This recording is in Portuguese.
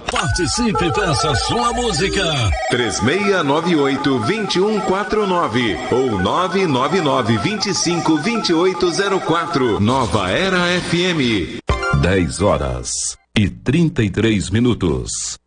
Participe, peça sua música. 3698-2149 ou 999-252804. Nova Era FM. 10 horas e 33 minutos.